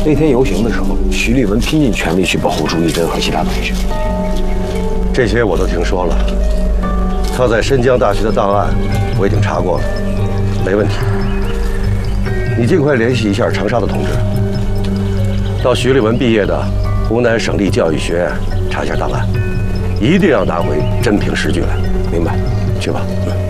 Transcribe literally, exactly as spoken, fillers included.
那天游行的时候，徐立文拼尽全力去保护朱一真和其他同学。 这些我都听说了。他在申江大学的档案我已经查过了，没问题。你尽快联系一下长沙的同志，到徐立文毕业的湖南省立教育学院查一下档案，一定要拿回真凭实据来。 明白， 去吧。嗯。